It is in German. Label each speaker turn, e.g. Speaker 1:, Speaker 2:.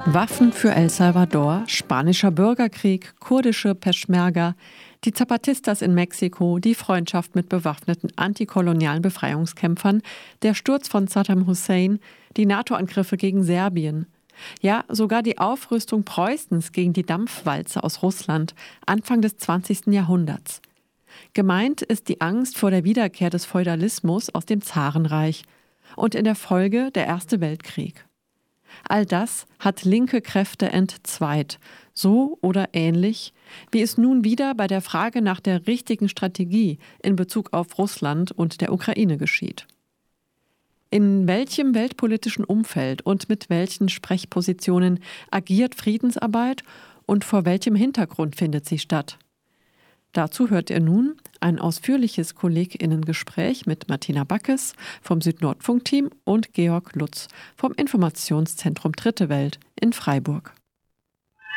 Speaker 1: Waffen für El Salvador, spanischer Bürgerkrieg, kurdische Peschmerga, die Zapatistas in Mexiko, die Freundschaft mit bewaffneten antikolonialen Befreiungskämpfern, der Sturz von Saddam Hussein, die NATO-Angriffe gegen Serbien. Ja, sogar die Aufrüstung Preußens gegen die Dampfwalze aus Russland Anfang des 20. Jahrhunderts. Gemeint ist die Angst vor der Wiederkehr des Feudalismus aus dem Zarenreich und in der Folge der Erste Weltkrieg. All das hat linke Kräfte entzweit, so oder ähnlich, wie es nun wieder bei der Frage nach der richtigen Strategie in Bezug auf Russland und der Ukraine geschieht. In welchem weltpolitischen Umfeld und mit welchen Sprechpositionen agiert Friedensarbeit und vor welchem Hintergrund findet sie statt? Dazu hört ihr nun ein ausführliches KollegInnen-Gespräch mit Martina Backes vom Südnordfunk-Team und Georg Lutz vom Informationszentrum Dritte Welt in Freiburg.